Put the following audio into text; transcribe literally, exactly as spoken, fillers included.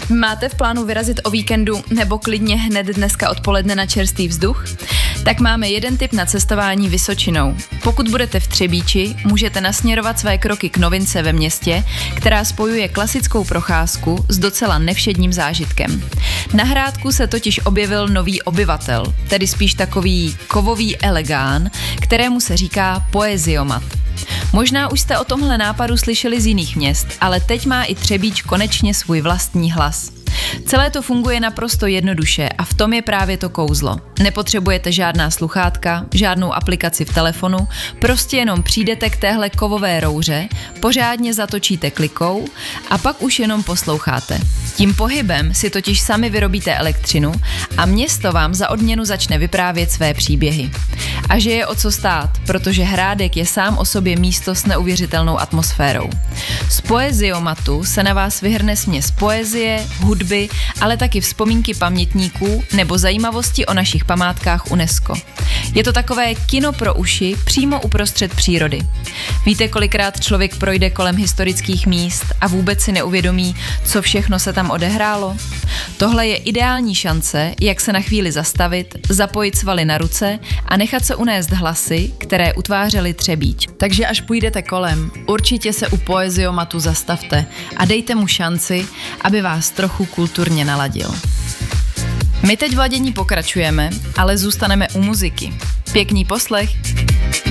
Máte v plánu vyrazit o víkendu nebo klidně hned dneska odpoledne na čerstvý vzduch? Tak máme jeden tip na cestování Vysočinou. Pokud budete v Třebíči, můžete nasměrovat své kroky k novince ve městě, která spojuje klasickou procházku s docela nevšedním zážitkem. Na Hrádku se totiž objevil nový obyvatel, tedy spíš takový kovový elegán, kterému se říká poeziomat. Možná už jste o tomhle nápadu slyšeli z jiných měst, ale teď má i Třebíč konečně svůj vlastní hlas. Celé to funguje naprosto jednoduše a v tom je právě to kouzlo. Nepotřebujete žádná sluchátka, žádnou aplikaci v telefonu, prostě jenom přijdete k téhle kovové rouře, pořádně zatočíte klikou a pak už jenom posloucháte. Tím pohybem si totiž sami vyrobíte elektřinu a město vám za odměnu začne vyprávět své příběhy. A že je o co stát, protože Hrádek je sám o sobě místo s neuvěřitelnou atmosférou. Z poeziomatu se na vás vyhrne směs poezie, hudby, ale taky vzpomínky pamětníků nebo zajímavosti o našich památkách UNESCO. Je to takové kino pro uši přímo uprostřed přírody. Víte, kolikrát člověk projde kolem historických míst a vůbec si neuvědomí, co všechno se tam odehrálo? Tohle je ideální šance, jak se na chvíli zastavit, zapojit svaly na ruce a nechat se unést hlasy, které utvářely Třebíč. Takže až půjdete kolem, určitě se u poeziomatu zastavte a dejte mu šanci, aby vás trochu kulturně naladil. My teď v ladění pokračujeme, ale zůstaneme u muziky. Pěkný poslech!